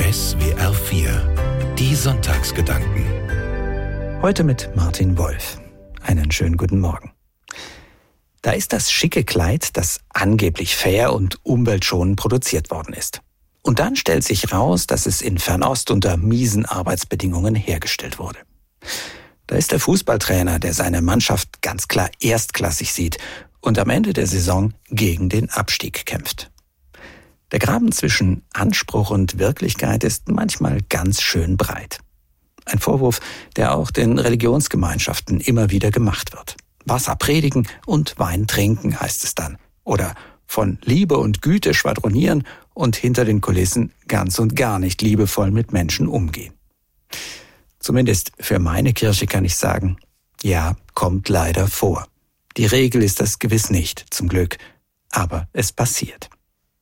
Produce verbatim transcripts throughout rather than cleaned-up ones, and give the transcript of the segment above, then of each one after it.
S W R vier, die Sonntagsgedanken. Heute mit Martin Wolf. Einen schönen guten Morgen. Da ist das schicke Kleid, das angeblich fair und umweltschonend produziert worden ist. Und dann stellt sich raus, dass es in Fernost unter miesen Arbeitsbedingungen hergestellt wurde. Da ist der Fußballtrainer, der seine Mannschaft ganz klar erstklassig sieht und am Ende der Saison gegen den Abstieg kämpft. Der Graben zwischen Anspruch und Wirklichkeit ist manchmal ganz schön breit. Ein Vorwurf, der auch den Religionsgemeinschaften immer wieder gemacht wird. Wasser predigen und Wein trinken, heißt es dann. Oder von Liebe und Güte schwadronieren und hinter den Kulissen ganz und gar nicht liebevoll mit Menschen umgehen. Zumindest für meine Kirche kann ich sagen, ja, kommt leider vor. Die Regel ist das gewiss nicht, zum Glück, aber es passiert.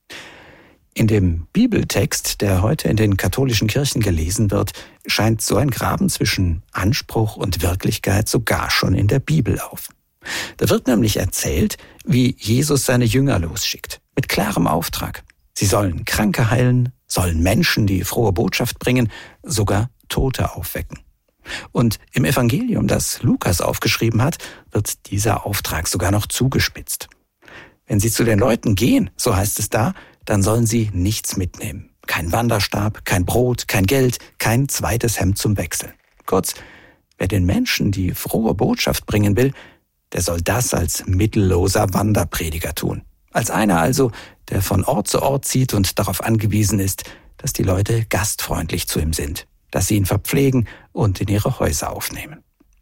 In dem Bibeltext, der heute in den katholischen Kirchen gelesen wird, scheint so ein Graben zwischen Anspruch und Wirklichkeit sogar schon in der Bibel auf. Da wird nämlich erzählt, wie Jesus seine Jünger losschickt, mit klarem Auftrag. Sie sollen Kranke heilen, sollen Menschen die frohe Botschaft bringen, sogar Tote aufwecken. Und im Evangelium, das Lukas aufgeschrieben hat, wird dieser Auftrag sogar noch zugespitzt. Wenn sie zu den Leuten gehen, so heißt es da, dann sollen sie nichts mitnehmen. Kein Wanderstab, kein Brot, kein Geld, kein zweites Hemd zum Wechseln. Kurz, wer den Menschen die frohe Botschaft bringen will, der soll das als mittelloser Wanderprediger tun. Als einer also, der von Ort zu Ort zieht und darauf angewiesen ist, dass die Leute gastfreundlich zu ihm sind, dass sie ihn verpflegen und in ihre Häuser aufnehmen.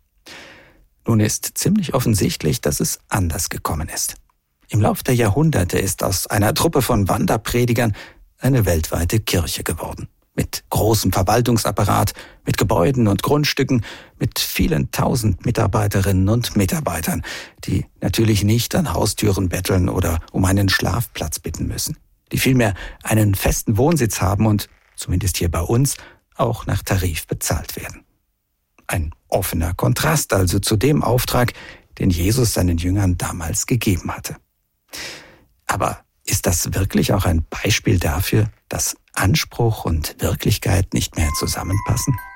Nun ist ziemlich offensichtlich, dass es anders gekommen ist. Im Lauf der Jahrhunderte ist aus einer Truppe von Wanderpredigern eine weltweite Kirche geworden. Mit großem Verwaltungsapparat, mit Gebäuden und Grundstücken, mit vielen tausend Mitarbeiterinnen und Mitarbeitern, die natürlich nicht an Haustüren betteln oder um einen Schlafplatz bitten müssen, die vielmehr einen festen Wohnsitz haben und, zumindest hier bei uns, auch nach Tarif bezahlt werden. Ein offener Kontrast also zu dem Auftrag, den Jesus seinen Jüngern damals gegeben hatte. Aber ist das wirklich auch ein Beispiel dafür, dass Anspruch und Wirklichkeit nicht mehr zusammenpassen?